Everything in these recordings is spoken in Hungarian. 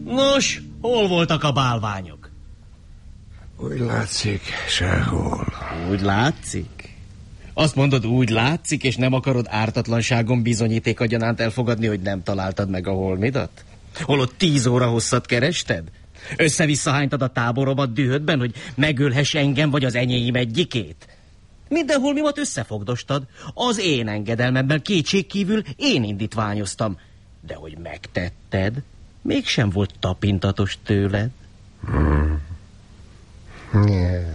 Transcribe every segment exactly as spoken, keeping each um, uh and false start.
Nos, hol voltak a bálványok? Úgy látszik, sehol. Úgy látszik? Azt mondod, úgy látszik, és nem akarod ártatlanságon bizonyítéka gyanánt elfogadni, hogy nem találtad meg a holmidat? Holott tíz óra hosszat kerested? Össze-vissza hánytad a táboromat dühödben, hogy megölhess engem vagy az enyém egyikét? Minden holmimat összefogdostad. Az én engedelmemben kétségkívül én indítványoztam. De hogy megtetted, mégsem volt tapintatos tőled. Hmm. Yeah.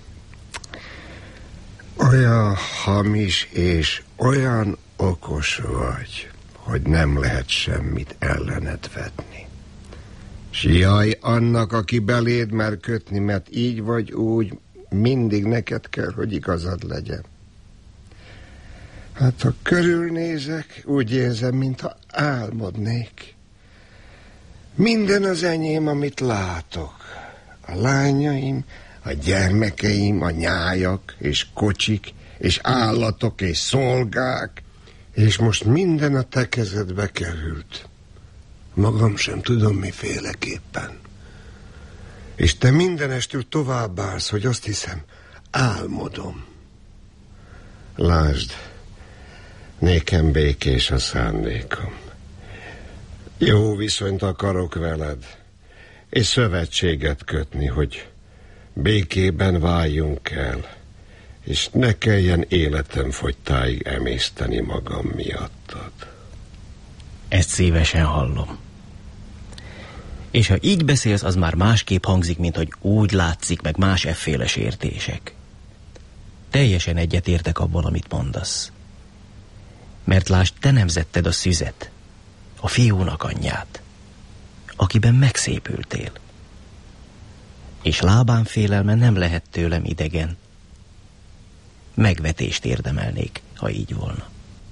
Olyan hamis és olyan okos vagy, hogy nem lehet semmit ellened vetni. S jaj annak, aki beléd mer kötni, mert így vagy úgy, mindig neked kell, hogy igazad legyen. Hát ha körülnézek, úgy érzem, mintha álmodnék. Minden az enyém, amit látok. A lányaim, a gyermekeim, a nyájak és kocsik, és állatok és szolgák, és most minden a te kezedbe került. Magam sem tudom miféleképpen. És te mindenestül továbbállsz, hogy azt hiszem, álmodom. Lásd, nékem békés a szándékom. Jó viszonyt akarok veled, és szövetséget kötni, hogy békében váljunk el, és ne kelljen életem fogytáig emészteni magam miattad. Ezt szívesen hallom. És ha így beszélsz, az már másképp hangzik, mint hogy úgy látszik, meg más efféle sértések. Teljesen egyetértek abban, amit mondasz. Mert lásd, te nemzetted a szüzet, a fiúnak anyját, akiben megszépültél. És lábán félelme nem lehet tőlem idegen. Megvetést érdemelnék, ha így volna.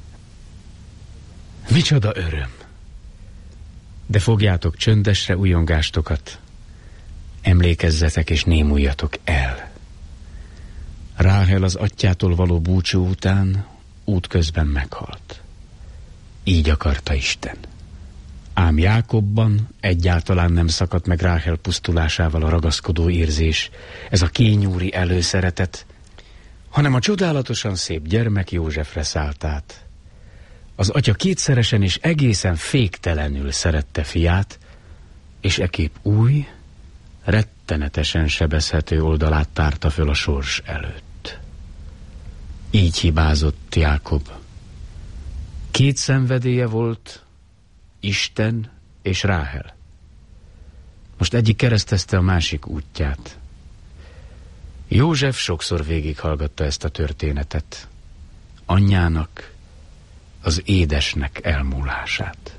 Micsoda öröm! De fogjátok csöndesre ujjongástokat, emlékezzetek és némuljatok el. Ráhel az atyától való búcsú után útközben meghalt. Így akarta Isten. Ám Jákobban egyáltalán nem szakadt meg Ráhel pusztulásával a ragaszkodó érzés, ez a kényúri előszeretet, hanem a csodálatosan szép gyermek Józsefre szállt át. Az atya kétszeresen és egészen féktelenül szerette fiát, és ekép új, rettenetesen sebezhető oldalát tárta föl a sors előtt. Így hibázott Jákob. Két szenvedélye volt, Isten és Ráhel. Most egyik keresztezte a másik útját. József sokszor végighallgatta ezt a történetet. Anyjának, az édesnek elmúlását.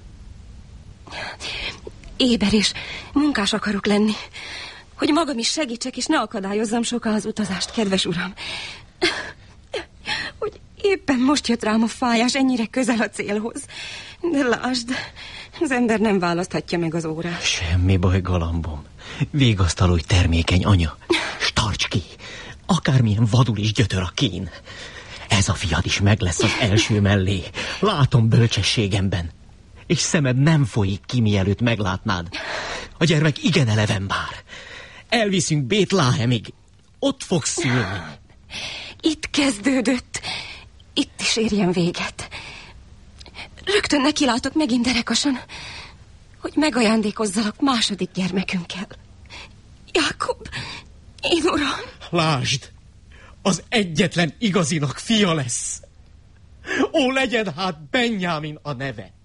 Éber és munkás akarok lenni, hogy magam is segítsek, és ne akadályozzam soká az utazást, kedves uram. Hogy éppen most jött rám a fájás, ennyire közel a célhoz. De lásd, az ember nem választhatja meg az órát. Semmi baj, galambom. Végasztalódj, termékeny anya. S tarts ki, akármilyen vadul is gyötör a kín. Ez a fiad is meg lesz az első mellé. Látom bölcsességemben. És szemed nem folyik ki, mielőtt meglátnád. A gyermek igen eleven már. Elviszünk Bétlahemig. Ott fogsz szülni. Itt kezdődött. Itt is érjen véget. Rögtön nekilátok megint derekasan, hogy megajándékozzalak második gyermekünkkel. Jákob, én uram. Lásd, az egyetlen igazinak fia lesz. Ó, legyen hát Benjámin a neve.